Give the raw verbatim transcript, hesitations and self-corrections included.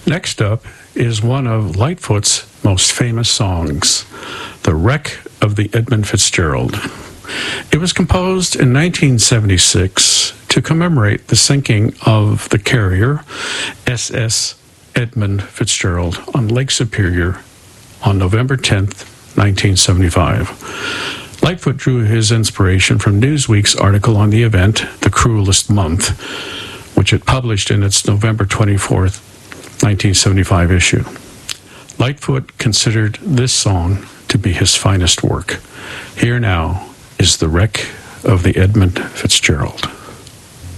Next up is one of Lightfoot's most famous songs, The Wreck of the Edmund Fitzgerald. It was composed in nineteen seventy-six to commemorate the sinking of the carrier S S Edmund Fitzgerald on Lake Superior on November tenth, nineteen seventy-five. Lightfoot drew his inspiration from Newsweek's article on the event, The Cruelest Month, which it published in its November twenty-fourth, nineteen seventy-five issue. Lightfoot considered this song to be his finest work. Here now is The Wreck of the Edmund Fitzgerald.